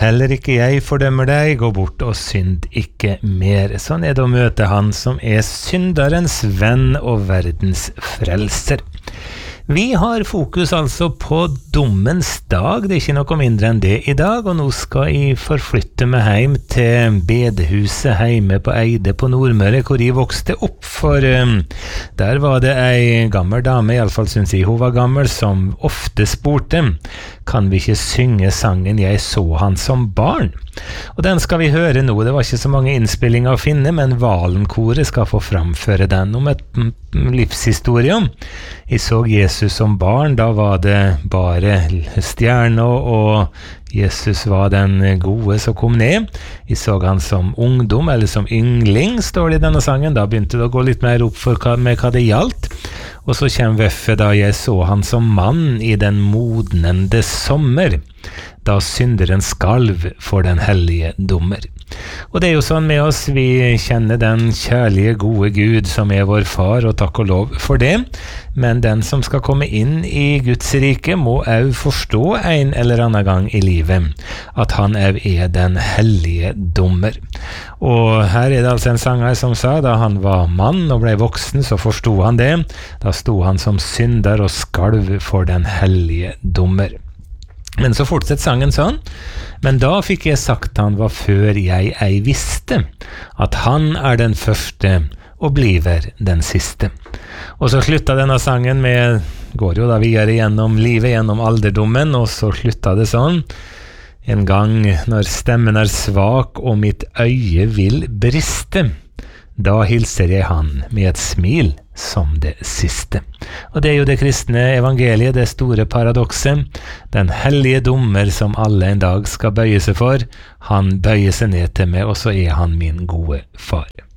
Heller ikke jeg fordømmer deg, gå bort og synd ikke mer. Sånn det å møte han som synderens venn og verdens frelser. Vi har fokus altså på dommens dag, det ikke noe mindre enn det i dag, og nå skal jeg forflytte meg hjem til bedehuset hjemme på Eide på Nordmøre, hvor jeg vokste opp, for der var det ei gammel dame, i alle fall synes jeg hun var gammel, som ofte spurte, kan vi ikke synge sangen «Jeg så han som barn?» Og den skal vi høre nå. Det var ikke så mange innspillinger å finne, men Valenkoret skal få framføre den om et livshistorie. Jeg så Jesus som barn, da var det bare stjerner, og Jesus var den gode som kom ned. Jeg så han som ungdom, eller som yngling, står det i denne sangen. Da begynte det å gå litt mer opp for med hva det gjaldt. Og så kommer Veffe da jeg så han som mann i den modnende sommer, da synderen skalv for den hellige dommer. Og det er jo sånn med oss, vi kjenner den kjærlige gode Gud som er vår far, og takk og lov for det. Men den som skal komme inn i Guds rike må også forstå en eller annen gang i livet at han også er den hellige dommer. Og her er det altså en sanger som sa, da han var mann og ble voksen, så forstod han det. Da stod han som synder og skalv for den hellige dommer. Men så fortsetter sangen sånn. Men da fikk jeg sagt han var før jeg ei visste, at han er den første og bliver den siste. Og så slutta denne sangen med, går jo da videre gjennom livet, gjennom alderdommen, og så slutta det sånn. En gang når stemmen er svak og mitt øye vil briste, da hilser jeg han med et smil som det siste. Og det er jo det kristne evangeliet, det store paradokset. Den hellige dommer som alle en dag skal bøye seg for, han bøyer seg ned til meg, og så er han min gode far.